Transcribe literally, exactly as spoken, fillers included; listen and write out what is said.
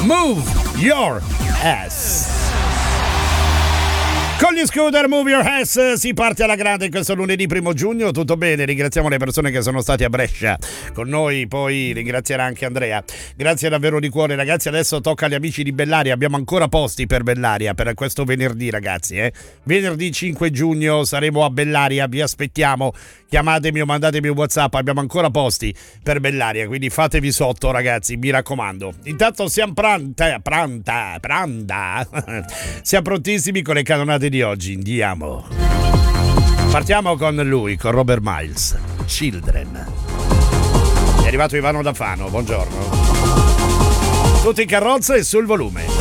Move Your Ass. Con gli Scooter Move Your Ass si parte alla grande questo lunedì primo giugno, tutto bene, ringraziamo le persone che sono state a Brescia con noi, poi ringrazierà anche Andrea, grazie davvero di cuore ragazzi. Adesso tocca agli amici di Bellaria, abbiamo ancora posti per Bellaria per questo venerdì ragazzi, eh? venerdì cinque giugno saremo a Bellaria, vi aspettiamo, chiamatemi o mandatemi un WhatsApp, abbiamo ancora posti per Bellaria, quindi fatevi sotto ragazzi, mi raccomando. Intanto siamo pronta, pronta, pronta, siamo prontissimi con le canonate di oggi, andiamo. Partiamo con lui, con Robert Miles, Children. È arrivato Ivano da Fano, buongiorno. Tutti in carrozza e sul volume.